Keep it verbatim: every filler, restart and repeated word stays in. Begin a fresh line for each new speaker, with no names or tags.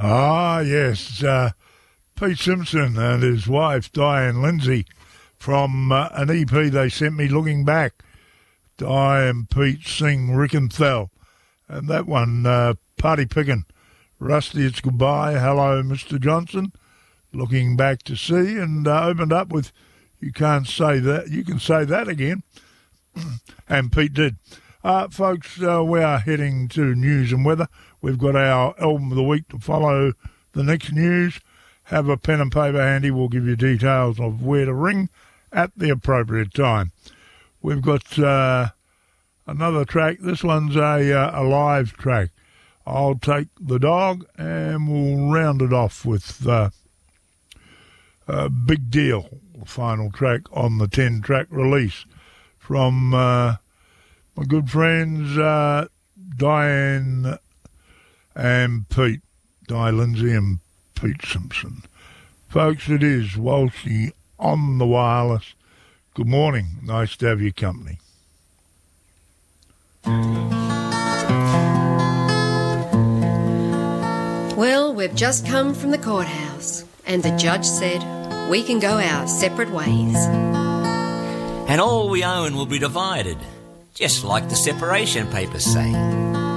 Ah, yes. Uh, Pete Simpson and his wife, Diane Lindsay, from uh, an E P they sent me, Looking Back. Di and Pete sing Rickenthal. And that one, uh, Party Pickin'. Rusty, it's goodbye. Hello, Mister Johnson. Looking back to see, and uh, opened up with You Can't Say That. You Can Say That Again. And Pete did. Uh, folks, uh, we are heading to news and weather. We've got our album of the week to follow the next news. Have a pen and paper handy. We'll give you details of where to ring at the appropriate time. We've got uh, another track. This one's a, uh, a live track. I'll Take the Dog, and we'll round it off with uh, a Big Deal, the final track on the ten-track release from uh, my good friends uh, Diane and Pete, Di Lindsay and Pete Simpson. Folks, it is Walshy on the wireless. Good morning. Nice to have your company.
Well, we've just come from the courthouse, and the judge said we can go our separate ways.
And all we own will be divided, just like the separation papers say.